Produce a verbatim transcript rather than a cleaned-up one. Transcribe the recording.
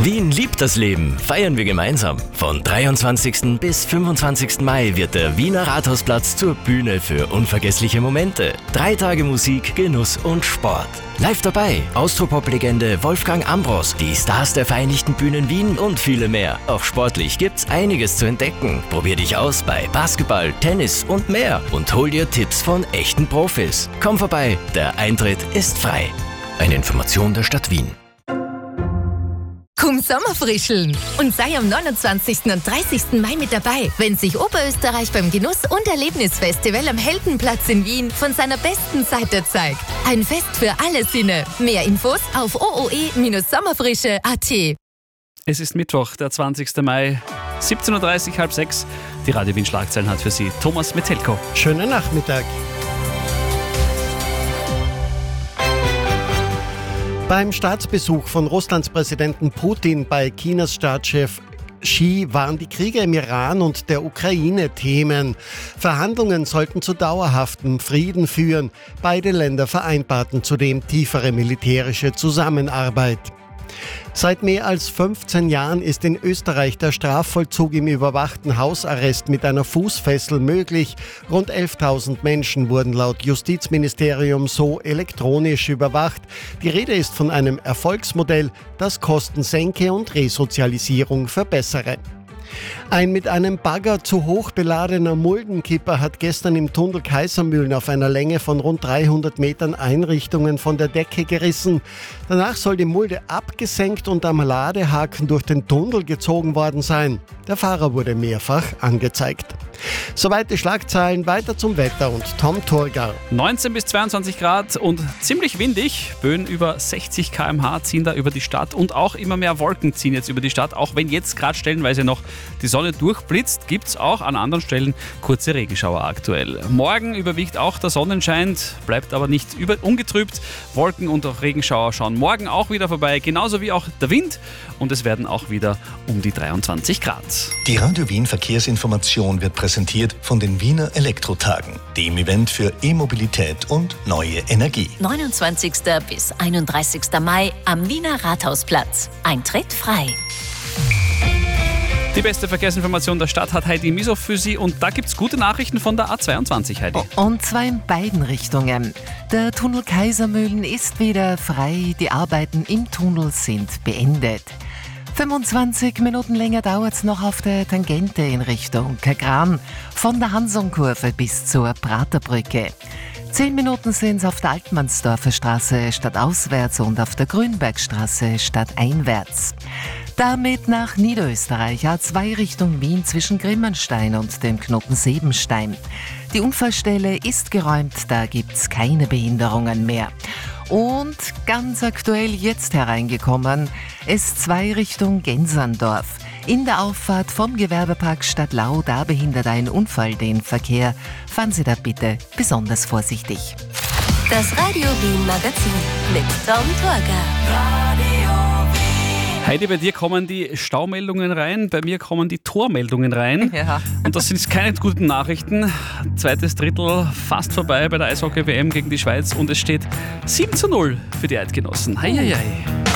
Wien liebt das Leben, feiern wir gemeinsam. Von dreiundzwanzigsten bis fünfundzwanzigsten Mai wird der Wiener Rathausplatz zur Bühne für unvergessliche Momente. Drei Tage Musik, Genuss und Sport. Live dabei Austropop-Legende Wolfgang Ambros, die Stars der Vereinigten Bühnen Wien und viele mehr. Auch sportlich gibt's einiges zu entdecken. Probier dich aus bei Basketball, Tennis und mehr und hol dir Tipps von echten Profis. Komm vorbei, der Eintritt ist frei. Eine Information der Stadt Wien. Komm Sommerfrischeln und sei am neunundzwanzigsten und dreißigsten Mai mit dabei, wenn sich Oberösterreich beim Genuss- und Erlebnisfestival am Heldenplatz in Wien von seiner besten Seite zeigt. Ein Fest für alle Sinne. Mehr Infos auf o o e Sommerfrische punkt a t. Es ist Mittwoch, der zwanzigsten Mai, siebzehn Uhr dreißig, halb sechs. Die Radio Wien Schlagzeilen hat für Sie Thomas Metelko. Schönen Nachmittag. Beim Staatsbesuch von Russlands Präsidenten Putin bei Chinas Staatschef Xi waren die Kriege im Iran und der Ukraine Themen. Verhandlungen sollten zu dauerhaftem Frieden führen. Beide Länder vereinbarten zudem tiefere militärische Zusammenarbeit. Seit mehr als fünfzehn Jahren ist in Österreich der Strafvollzug im überwachten Hausarrest mit einer Fußfessel möglich. Rund elftausend Menschen wurden laut Justizministerium so elektronisch überwacht. Die Rede ist von einem Erfolgsmodell, das Kosten senke und Resozialisierung verbessere. Ein mit einem Bagger zu hoch beladener Muldenkipper hat gestern im Tunnel Kaisermühlen auf einer Länge von rund dreihundert Metern Einrichtungen von der Decke gerissen. Danach soll die Mulde abgesenkt und am Ladehaken durch den Tunnel gezogen worden sein. Der Fahrer wurde mehrfach angezeigt. Soweit die Schlagzeilen, weiter zum Wetter und Tom Torgar. neunzehn bis zweiundzwanzig Grad und ziemlich windig. Böen über sechzig Kilometer pro Stunde ziehen da über die Stadt und auch immer mehr Wolken ziehen jetzt über die Stadt. Auch wenn jetzt gerade stellenweise noch die Sonne durchblitzt, gibt es auch an anderen Stellen kurze Regenschauer aktuell. Morgen überwiegt auch der Sonnenschein, bleibt aber nicht über, ungetrübt. Wolken und auch Regenschauer schauen morgen auch wieder vorbei, genauso wie auch der Wind. Und es werden auch wieder um die dreiundzwanzig Grad. Die Radio Wien Verkehrsinformation wird präsentiert von den Wiener Elektrotagen, dem Event für E-Mobilität und neue Energie. neunundzwanzigsten bis einunddreißigsten Mai am Wiener Rathausplatz. Eintritt frei. Die beste Verkehrsinformation der Stadt hat Heidi Misow für Sie und da gibt es gute Nachrichten von der A zweiundzwanzig, Heidi. Und zwar in beiden Richtungen. Der Tunnel Kaisermühlen ist wieder frei, die Arbeiten im Tunnel sind beendet. fünfundzwanzig Minuten länger dauert es noch auf der Tangente in Richtung Kagran, von der Hansonkurve bis zur Praterbrücke. Zehn Minuten sind es auf der Altmannsdorfer Straße stadtauswärts und auf der Grünbergstraße stadteinwärts. Damit nach Niederösterreich, A zwei Richtung Wien zwischen Grimmenstein und dem Knoten Sebenstein. Die Unfallstelle ist geräumt, da gibt's keine Behinderungen mehr. Und ganz aktuell jetzt hereingekommen, S zwei Richtung Genserndorf. In der Auffahrt vom Gewerbepark Stadtlau, da behindert ein Unfall den Verkehr. Fahren Sie da bitte besonders vorsichtig. Das Radio Wien Magazin mit Tom Torgar. Heidi, bei dir kommen die Staumeldungen rein, bei mir kommen die Tormeldungen rein. Ja. Und das sind keine guten Nachrichten. Zweites Drittel fast vorbei bei der Eishockey-W M gegen die Schweiz und es steht sieben zu null für die Eidgenossen. Hei, hei, hei.